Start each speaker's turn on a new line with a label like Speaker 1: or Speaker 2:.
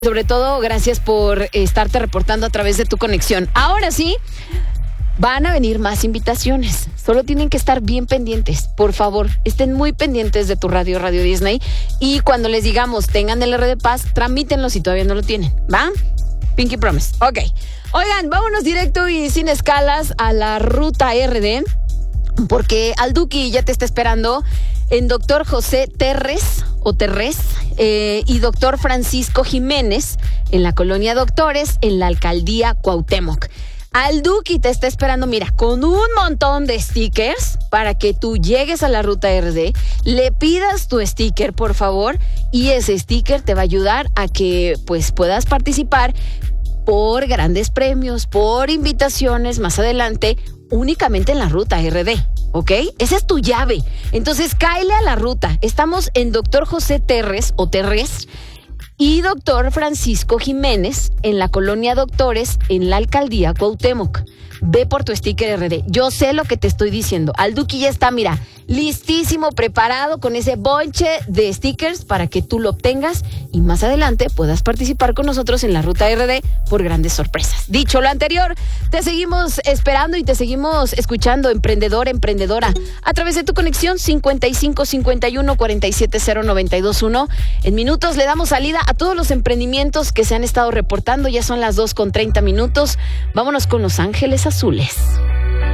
Speaker 1: Sobre todo, gracias por estarte reportando a través de tu conexión. Ahora sí, van a venir más invitaciones. Solo tienen que estar bien pendientes. Por favor, estén muy pendientes de tu Radio Disney. Y cuando les digamos, tengan el R de Paz, tramítenlo si todavía no lo tienen. ¿Va? Pinky Promise. Ok. Oigan, vámonos directo y sin escalas a la ruta RD. Porque Alduki ya te está esperando en Doctor José Terres y Doctor Francisco Jiménez en la colonia Doctores en la alcaldía Cuauhtémoc. Alduki te está esperando, mira, con un montón de stickers para que tú llegues a la ruta RD, le pidas tu sticker, por favor, y ese sticker te va a ayudar a que pues puedas participar por grandes premios, por invitaciones más adelante, únicamente en la ruta RD, ¿ok? Esa es tu llave. Entonces, cáele a la ruta. Estamos en Doctor José Terres y Doctor Francisco Jiménez en la colonia Doctores en la alcaldía Cuauhtémoc. Ve por tu sticker RD. Yo sé lo que te estoy diciendo. Alduki ya está, mira, listísimo, preparado con ese bonche de stickers para que tú lo obtengas y más adelante puedas participar con nosotros en la ruta RD por grandes sorpresas. Dicho lo anterior, te seguimos esperando y te seguimos escuchando, emprendedor, emprendedora, a través de tu conexión 55 51 47 0921. En minutos le damos salida a todos los emprendimientos que se han estado reportando. Ya son las 2:30 minutos. Vámonos con Los Ángeles Azules.